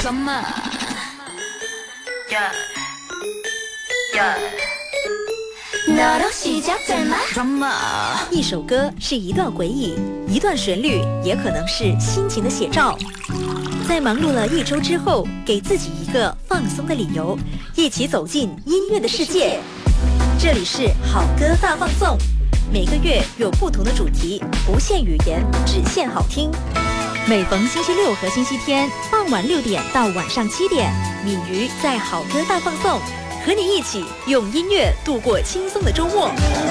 drama 너로 시작될마 drama 一首歌是一段回忆，一段旋律也可能是心情的写照。在忙碌了一周之后，给自己一个放松的理由，一起走进音乐的世界。这里是好歌大放送，每个月有不同的主题，不限语言，只限好听。每逢星期六和星期天傍晚6点到晚上7点，敏瑜在好歌大放送，和你一起用音乐度过轻松的周末。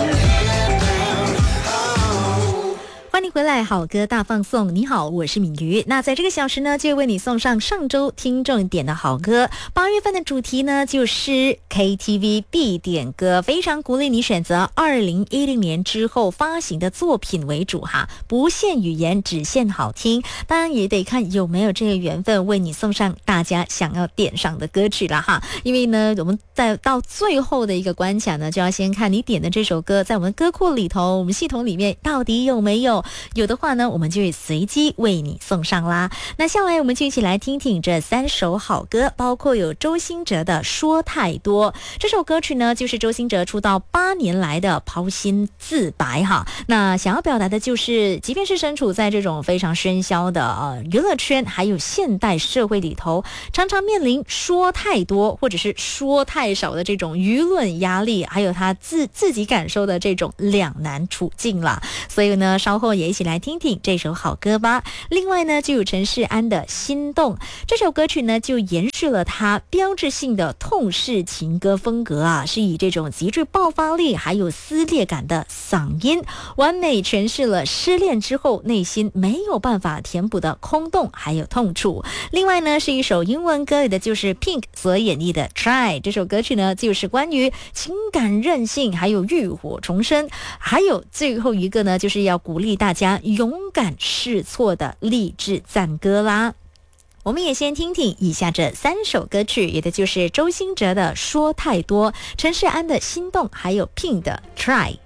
欢迎回来，好歌大放送。你好，我是敏瑜。那在这个小时呢，就为你送上上周听众点的好歌。8月份的主题呢，就是 KTV 必点歌，非常鼓励你选择2010年之后发行的作品为主哈，不限语言，只限好听。当然也得看有没有这个缘分，为你送上大家想要点上的歌曲了哈。因为呢，我们到最后的一个关卡呢，就要先看你点的这首歌在我们歌库里头，我们系统里面到底有没有。有的话呢，我们就会随机为你送上啦。那下来我们就一起来听听这3首好歌，包括有周兴哲的《说太多》。这首歌曲呢，就是周兴哲出道8年来的剖心自白哈。那想要表达的就是，即便是身处在这种非常喧嚣的娱乐圈，还有现代社会里头，常常面临说太多或者是说太少的这种舆论压力，还有他自己感受的这种两难处境啦。所以呢，稍后也一起来听听这首好歌吧。另外呢，就有陈世安的《心动》，这首歌曲呢就延续了他标志性的痛式情歌风格啊，是以这种极具爆发力还有撕裂感的嗓音，完美诠释了失恋之后内心没有办法填补的空洞还有痛楚。另外呢，是一首英文歌，也的就是 Pink 所演绎的 Try， 这首歌曲呢就是关于情感韧性还有浴火重生，还有最后一个呢，就是要鼓励大家勇敢试错的励志赞歌啦。我们也先听听以下这3首歌曲，也的就是周兴哲的《说太多》，陈世安的《心动》，还有 Pink 的 Try。